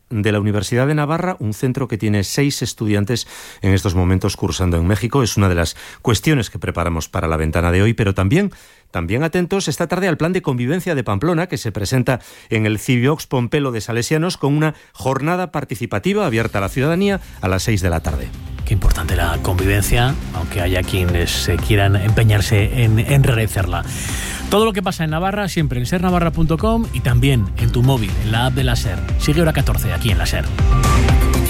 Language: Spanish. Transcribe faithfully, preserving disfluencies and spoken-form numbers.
de la Universidad de Navarra, un centro que tiene seis estudiantes en estos momentos cursando en México. Es una de las cuestiones que preparamos para la ventana de hoy, pero también, también atentos esta tarde al plan de convivencia de Pamplona, que se presenta en el Civiox Pompelo de Salesianos con una jornada participativa abierta a la ciudadanía a las seis de la tarde. Qué importante la convivencia, aunque haya quienes eh, quieran empeñarse en, en realizarla. Todo lo que pasa en Navarra siempre en ser navarra punto com y también en tu móvil, en la app de la SER. Sigue hora catorce aquí en la SER.